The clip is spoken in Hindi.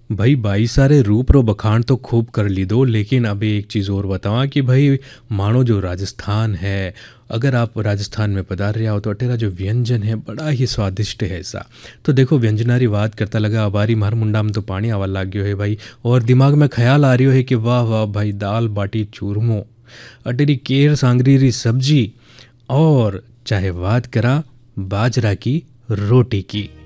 भाई भाई सारे रूप रो बखान तो खूब कर ली दो, लेकिन अभी एक चीज़ और बतावा कि भाई मानो जो राजस्थान है, अगर आप राजस्थान में पधार रहे हो तो अटेरा जो व्यंजन है बड़ा ही स्वादिष्ट है ऐसा। तो देखो व्यंजनारी बात करता लगा अबारी मार मुंडा में तो पानी आवा लाग गयो है भाई। और दिमाग में ख्याल आ रही है कि वाह वाह भाई, दाल बाटी चूरमो, अटेरी केर सांगरी री सब्जी, और चाहे बात करा बाजरा की रोटी की।